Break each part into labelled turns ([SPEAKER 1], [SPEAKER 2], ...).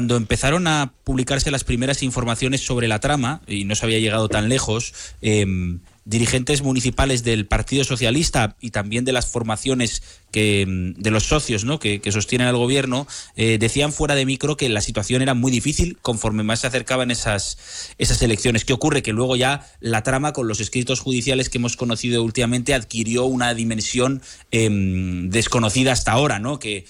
[SPEAKER 1] cuando empezaron a publicarse las primeras informaciones sobre la trama, y no se había llegado tan lejos, dirigentes municipales del Partido Socialista y también de las formaciones de los socios, ¿no?, que sostienen al gobierno, decían fuera de micro que la situación era muy difícil conforme más se acercaban esas elecciones. ¿Qué ocurre? Que luego ya la trama, con los escritos judiciales que hemos conocido últimamente, adquirió una dimensión desconocida hasta ahora, ¿no?, que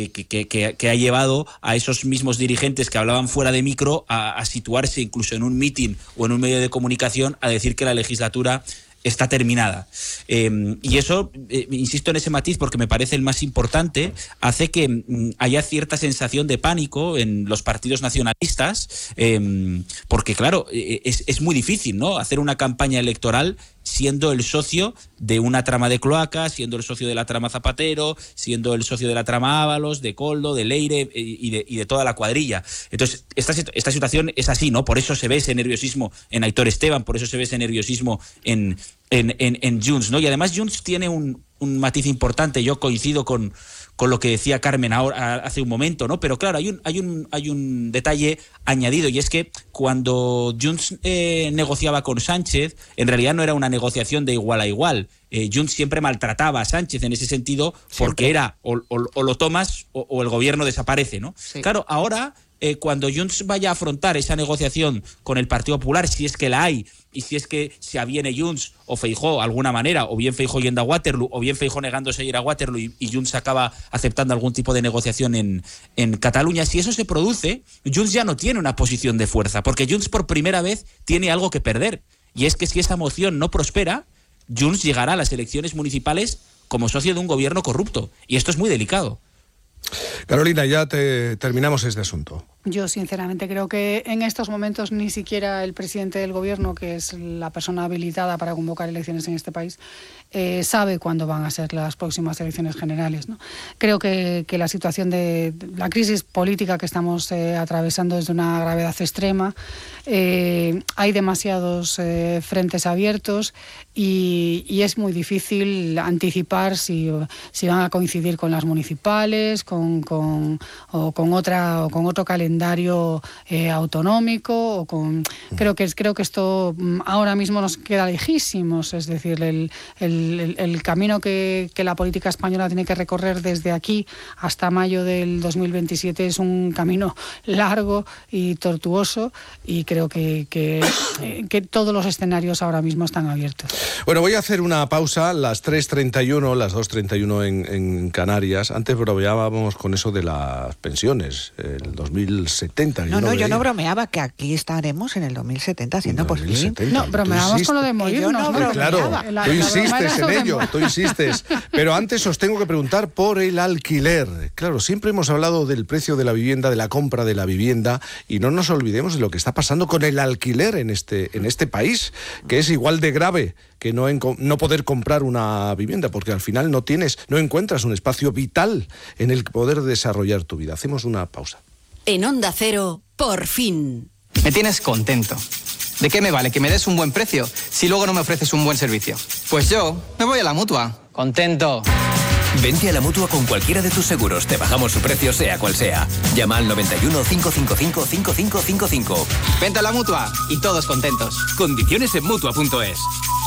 [SPEAKER 1] ha llevado a esos mismos dirigentes que hablaban fuera de micro a situarse incluso en un mitin o en un medio de comunicación a decir que la legislatura está terminada. Y eso, insisto en ese matiz porque me parece el más importante, hace que haya cierta sensación de pánico en los partidos nacionalistas, porque claro, es muy difícil, ¿no?, hacer una campaña electoral siendo el socio de una trama de Cloacas, siendo el socio de la trama Zapatero, siendo el socio de la trama Ábalos, de Koldo, de Leire y de toda la cuadrilla. Entonces, esta situación es así, ¿no? Por eso se ve ese nerviosismo en Aitor Esteban, por eso se ve ese nerviosismo en Junts, ¿no? Y además Junts tiene un matiz importante. Yo coincido con lo que decía Carmen ahora, hace un momento, ¿no? Pero claro, hay un detalle añadido, y es que cuando Junts negociaba con Sánchez, en realidad no era una negociación de igual a igual. Junts siempre maltrataba a Sánchez en ese sentido, porque era o lo tomas o el gobierno desaparece, ¿no? Sí. Claro, ahora cuando Junts vaya a afrontar esa negociación con el Partido Popular, si es que la hay, y si es que se aviene Junts o Feijóo de alguna manera, o bien Feijóo yendo a Waterloo, o bien Feijóo negándose a ir a Waterloo y Junts acaba aceptando algún tipo de negociación en Cataluña, si eso se produce, Junts ya no tiene una posición de fuerza, porque Junts por primera vez tiene algo que perder, y es que si esa moción no prospera, Junts llegará a las elecciones municipales como socio de un gobierno corrupto, y esto es muy delicado.
[SPEAKER 2] Carolina, ya terminamos este asunto.
[SPEAKER 3] Yo sinceramente creo que en estos momentos ni siquiera el presidente del gobierno, que es la persona habilitada para convocar elecciones en este país, sabe cuándo van a ser las próximas elecciones generales, ¿no? Creo que la situación de la crisis política que estamos atravesando es de una gravedad extrema. Hay demasiados frentes abiertos y es muy difícil anticipar si van a coincidir con las municipales, con otro calendario autonómico, creo que esto ahora mismo nos queda lejísimos. Es decir, el camino que la política española tiene que recorrer desde aquí hasta mayo del 2027 es un camino largo y tortuoso, y creo que todos los escenarios ahora mismo están abiertos.
[SPEAKER 2] Bueno, voy a hacer una pausa, las 3:31, las 2:31 en Canarias. Antes bromeábamos con eso de las pensiones, el 2070.
[SPEAKER 4] Yo no bromeaba, que aquí estaremos en el 2070 siendo posible.
[SPEAKER 3] No, bromeábamos con lo de morirnos.
[SPEAKER 2] Claro, tú insistes en ello, tú insistes. Pero antes os tengo que preguntar por el alquiler. Claro, siempre hemos hablado del precio de la vivienda, de la compra de la vivienda, y no nos olvidemos de lo que está pasando con el alquiler en este país, que es igual de grave que no poder comprar una vivienda, porque al final no encuentras un espacio vital en el que poder desarrollar tu vida. Hacemos una pausa.
[SPEAKER 5] En Onda Cero, por fin.
[SPEAKER 6] Me tienes contento. ¿De qué me vale que me des un buen precio si luego no me ofreces un buen servicio? Pues yo me voy a la Mutua. Contento.
[SPEAKER 7] Vente a la Mutua con cualquiera de tus seguros. Te bajamos su precio, sea cual sea. Llama al 91 555 5555.
[SPEAKER 6] Vente a la Mutua y todos contentos.
[SPEAKER 7] Condiciones en Mutua.es.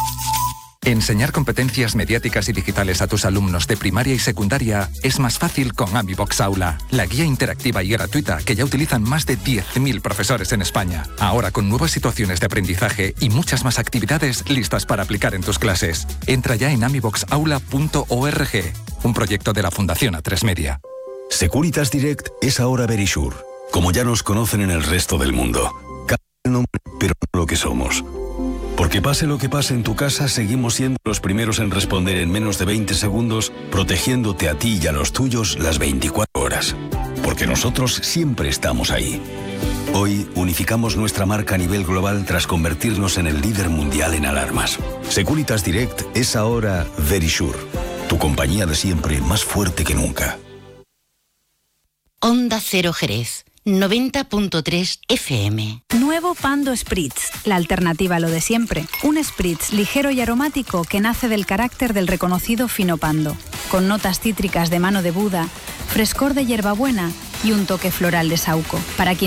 [SPEAKER 8] Enseñar competencias mediáticas y digitales a tus alumnos de primaria y secundaria es más fácil con AmiBox Aula, la guía interactiva y gratuita que ya utilizan más de 10.000 profesores en España. Ahora con nuevas situaciones de aprendizaje y muchas más actividades listas para aplicar en tus clases. Entra ya en amiboxaula.org, un proyecto de la Fundación A3 Media.
[SPEAKER 9] Securitas Direct es ahora Verisure, como ya nos conocen en el resto del mundo. Cambia el nombre, pero no lo que somos. Porque pase lo que pase en tu casa, seguimos siendo los primeros en responder en menos de 20 segundos, protegiéndote a ti y a los tuyos las 24 horas. Porque nosotros siempre estamos ahí. Hoy unificamos nuestra marca a nivel global tras convertirnos en el líder mundial en alarmas. Securitas Direct es ahora Verisure, tu compañía de siempre más fuerte que nunca.
[SPEAKER 5] Onda Cero Jerez. 90.3 FM.
[SPEAKER 10] Nuevo Pando Spritz, la alternativa a lo de siempre. Un Spritz ligero y aromático que nace del carácter del reconocido fino Pando, con notas cítricas de mano de Buda, frescor de hierbabuena y un toque floral de saúco. Para quien